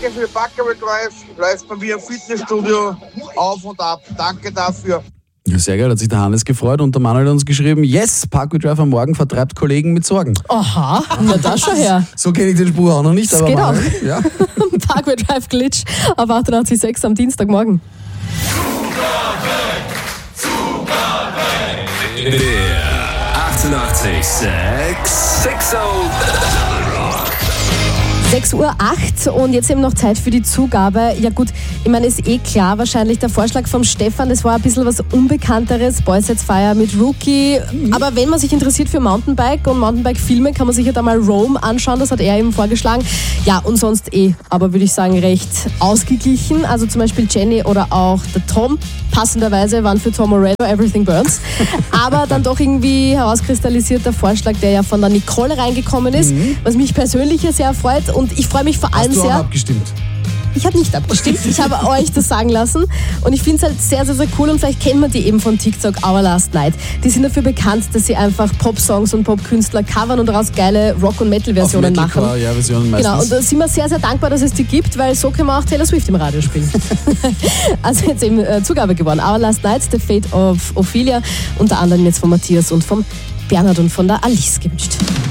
danke für den Buckery Drive. Läuft bei mir im Fitnessstudio auf und ab. Danke dafür. Ja, sehr geil, hat sich der Hannes gefreut und der Manuel hat uns geschrieben, yes, Parkway Drive am Morgen vertreibt Kollegen mit Sorgen. Aha, na da schon her. So kenne ich den Spruch auch noch nicht, Das aber geht Manuel, ja. Parkway Drive Glitch auf 88.6 am Dienstagmorgen. Der 88.6 6:08 Uhr und jetzt eben noch Zeit für die Zugabe. Ja gut, ich meine, ist eh klar wahrscheinlich der Vorschlag vom Stefan, das war ein bisschen was Unbekannteres, Boys at Fire mit Rookie. Aber wenn man sich interessiert für Mountainbike und Mountainbike-Filme, kann man sich ja da mal Rome anschauen, das hat er eben vorgeschlagen. Ja, und sonst aber würde ich sagen, recht ausgeglichen. Also zum Beispiel Jenny oder auch der Tom, passenderweise waren für Tom Morello Everything Burns. Aber dann doch irgendwie herauskristallisiert der Vorschlag, der ja von der Nicole reingekommen ist, was mich persönlich ja sehr freut. Und ich freue mich vor allem Hast du auch sehr. abgestimmt? Ich habe nicht abgestimmt, ich habe euch das sagen lassen und ich finde es halt sehr, sehr, sehr cool und vielleicht kennt man die eben von TikTok, Our Last Night. Die sind dafür bekannt, dass sie einfach Pop-Songs und Pop-Künstler covern und daraus geile Rock- und Metal-Versionen machen. Ja, Versionen meistens. Genau, und da sind wir sehr, sehr dankbar, dass es die gibt, weil so können wir auch Taylor Swift im Radio spielen. Also jetzt eben Zugabe geworden. Our Last Night, The Fate of Ophelia, unter anderem jetzt von Matthias und vom Bernhard und von der Alice gewünscht.